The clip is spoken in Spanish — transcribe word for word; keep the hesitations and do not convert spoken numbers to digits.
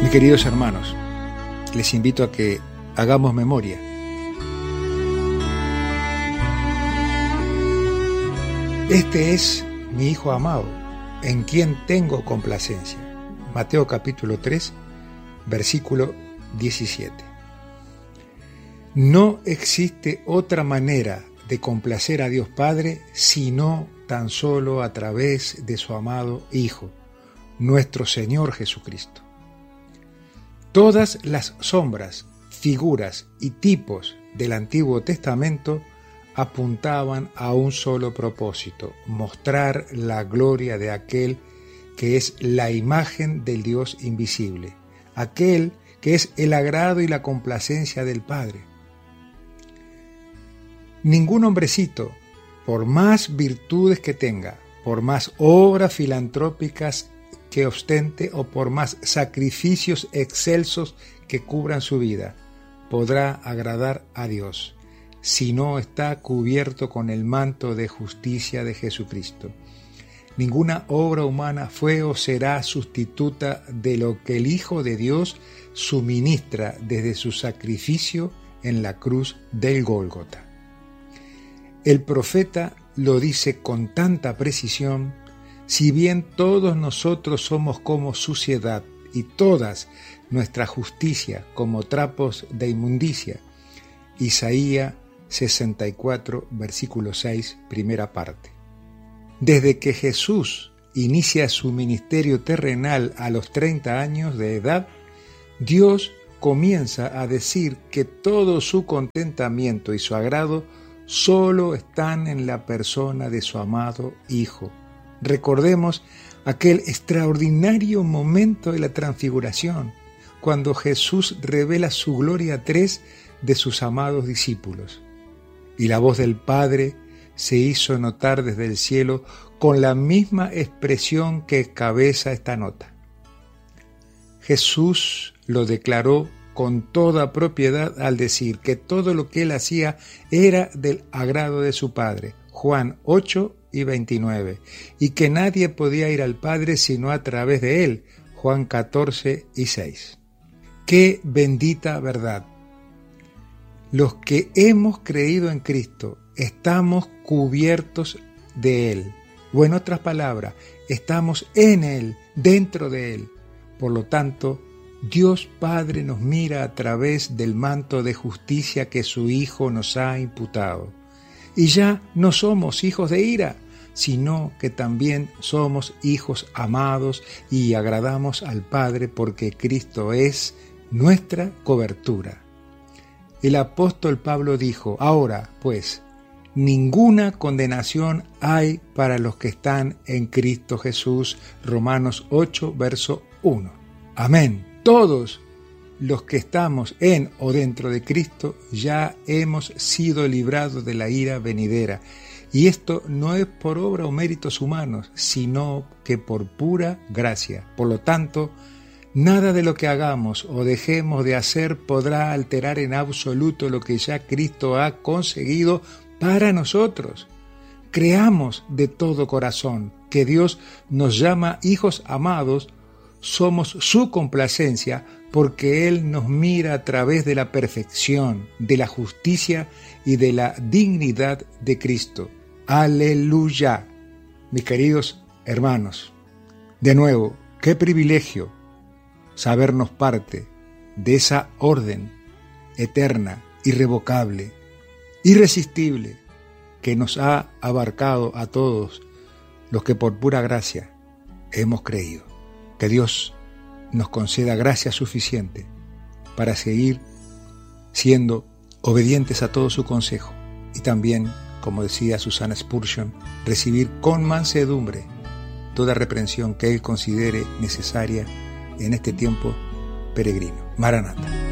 Mis queridos hermanos, les invito a que hagamos memoria. Este es mi Hijo amado, en quien tengo complacencia. Mateo capítulo tres, versículo diecisiete. No existe otra manera de complacer a Dios Padre sino tan solo a través de su amado Hijo, nuestro Señor Jesucristo. Todas las sombras, figuras y tipos del Antiguo Testamento apuntaban a un solo propósito: mostrar la gloria de aquel que es la imagen del Dios invisible, aquel que es el agrado y la complacencia del Padre. Ningún hombrecito, por más virtudes que tenga, por más obras filantrópicas que ostente o por más sacrificios excelsos que cubran su vida, podrá agradar a Dios si no está cubierto con el manto de justicia de Jesucristo. Ninguna obra humana fue o será sustituta de lo que el Hijo de Dios suministra desde su sacrificio en la cruz del Gólgota. El profeta lo dice con tanta precisión: si bien todos nosotros somos como suciedad y todas nuestra justicia como trapos de inmundicia. Isaías sesenta y cuatro, versículo seis, primera parte. Desde que Jesús inicia su ministerio terrenal a los treinta años de edad, Dios comienza a decir que todo su contentamiento y su agrado solo están en la persona de su amado Hijo. Recordemos aquel extraordinario momento de la transfiguración, cuando Jesús revela su gloria a tres de sus amados discípulos. Y la voz del Padre se hizo notar desde el cielo con la misma expresión que cabeza esta nota. Jesús lo declaró con toda propiedad al decir que todo lo que él hacía era del agrado de su Padre. Juan ocho y veintinueve. Y que nadie podía ir al Padre sino a través de él. Juan catorce y seis. ¡Qué bendita verdad! Los que hemos creído en Cristo estamos cubiertos de Él. O en otras palabras, estamos en Él, dentro de Él. Por lo tanto, Dios Padre nos mira a través del manto de justicia que su Hijo nos ha imputado. Y ya no somos hijos de ira, sino que también somos hijos amados y agradamos al Padre porque Cristo es nuestra cobertura. El apóstol Pablo dijo: ahora, pues, ninguna condenación hay para los que están en Cristo Jesús. Romanos ocho, verso uno. Amén. Todos los que estamos en o dentro de Cristo ya hemos sido librados de la ira venidera. Y esto no es por obra o méritos humanos, sino que por pura gracia. Por lo tanto, nada de lo que hagamos o dejemos de hacer podrá alterar en absoluto lo que ya Cristo ha conseguido para nosotros. Creamos de todo corazón que Dios nos llama hijos amados, somos su complacencia, porque Él nos mira a través de la perfección, de la justicia y de la dignidad de Cristo. ¡Aleluya! Mis queridos hermanos, de nuevo, qué privilegio sabernos parte de esa orden eterna, irrevocable, irresistible, que nos ha abarcado a todos los que por pura gracia hemos creído. Que Dios nos conceda gracia suficiente para seguir siendo obedientes a todo su consejo y también, como decía Susana Spurgeon, recibir con mansedumbre toda reprensión que Él considere necesaria en este tiempo peregrino. Maranata.